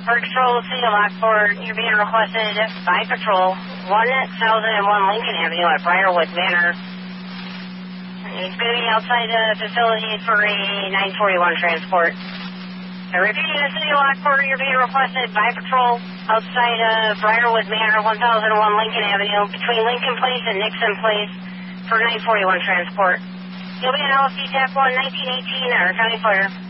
For Control, City of Lockport, you're being requested by Patrol 1001 Lincoln Avenue at Briarwood Manor. He's going to be outside the facility for a 941 transport. Repeating, the City of Lockport, you're being requested by Patrol outside Briarwood Manor, 1001 Lincoln Avenue, between Lincoln Place and Nixon Place for 941 transport. You'll be in LFD TAP 1 1918 at our County Fire.